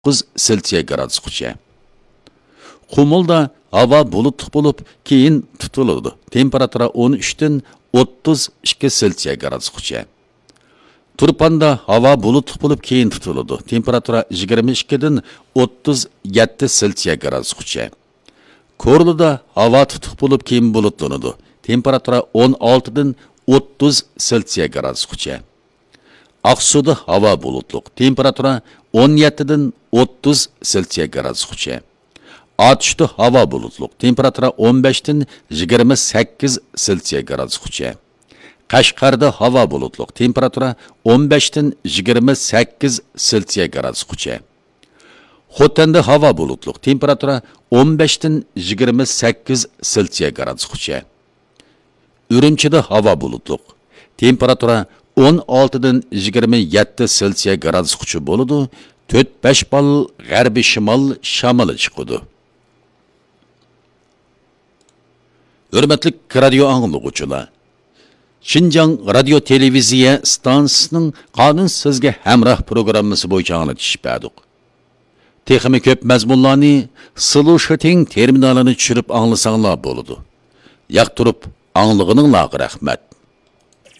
9 Selsiya gradusgacha. Qumulda hava bulutlu bulup keyin tutulurdu. Temperatura 13 dan 32 Selsiya gradusgacha. Turpanda hava bulutlu bulup keyin tutulurdu. Temperatura 22 dan 37 Selsiya gradusgacha. Korluda hava tutuq bulup keyin bulutlanıdı. Temperatura 16 dan 30 Selsiya gradusgacha. Aksuda hava bulutluk. Temperatura 17 dan 30 Selsiya gradusgacha. Atışda hava bulutluk. Temperatura 15 dan 28 Selsiya gradusgacha. Qashqarda hava bulutluk. Temperatura 15 dan 28 Selsiya gradusgacha. Xotanda hava bulutluk. Temperatura 15 dan 28 Selsiya gradusgacha. Ürümçide hava bulutluk. Temperatura 16 dan 27 Selsiya gradusgacha boludu. 4-5 bal g'arbiy shimol shamoli chiqadi. Hürmetlik radio anglaguvchilar. Şinjan radio televiziya stansiyasining qonun sizga hamroh programmasi bo'yicha anglitishib berdik. Texmi ko'p mazmunlarni Solution terminalini tushirib anglasanglar bo'ladi. Yoqtirib anglag'ininglarga rahmat.